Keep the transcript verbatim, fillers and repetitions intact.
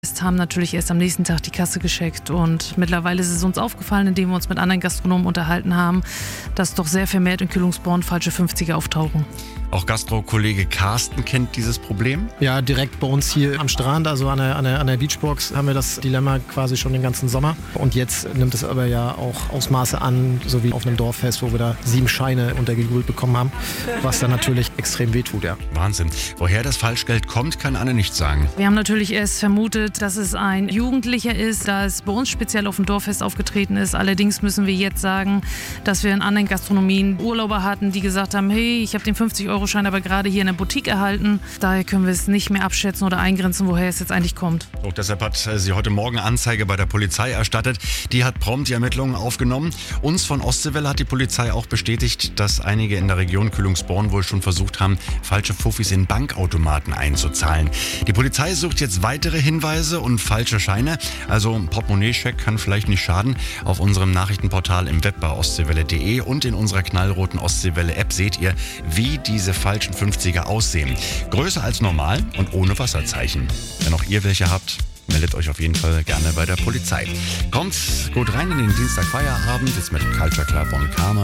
Wir haben natürlich erst am nächsten Tag die Kasse gecheckt und mittlerweile ist es uns aufgefallen, indem wir uns mit anderen Gastronomen unterhalten haben, dass doch sehr vermehrt in Kühlungsborn falsche fünfziger auftauchen. Auch Gastro-Kollege Carsten kennt dieses Problem. Ja, direkt bei uns hier am Strand, also an der, an der, an der Beachbox, haben wir das Dilemma quasi schon den ganzen Sommer. Und jetzt nimmt es aber ja auch Ausmaße an, so wie auf einem Dorffest, wo wir da sieben Scheine untergejubelt bekommen haben, was dann natürlich extrem wehtut, ja. Wahnsinn. Woher das Falschgeld kommt, kann Anne nicht sagen. Wir haben natürlich erst vermutet, dass es ein Jugendlicher ist, da es bei uns speziell auf dem Dorffest aufgetreten ist. Allerdings müssen wir jetzt sagen, dass wir in anderen Gastronomien Urlauber hatten, die gesagt haben, hey, ich habe den fünfzig Euro Schein aber gerade hier in der Boutique erhalten. Daher können wir es nicht mehr abschätzen oder eingrenzen, woher es jetzt eigentlich kommt. Und deshalb hat sie heute Morgen Anzeige bei der Polizei erstattet. Die hat prompt die Ermittlungen aufgenommen. Uns von Ostseewelle hat die Polizei auch bestätigt, dass einige in der Region Kühlungsborn wohl schon versucht haben, falsche Fuffis in Bankautomaten einzuzahlen. Die Polizei sucht jetzt weitere Hinweise und falsche Scheine. Also ein Portemonnaie-Check kann vielleicht nicht schaden. Auf unserem Nachrichtenportal im Web bei ostseewelle punkt de und in unserer knallroten Ostseewelle-App seht ihr, wie diese falschen fünfziger aussehen. Größer als normal und ohne Wasserzeichen. Wenn auch ihr welche habt, meldet euch auf jeden Fall gerne bei der Polizei. Kommt gut rein in den Dienstag Feierabend, jetzt mit Culture Club und Karma.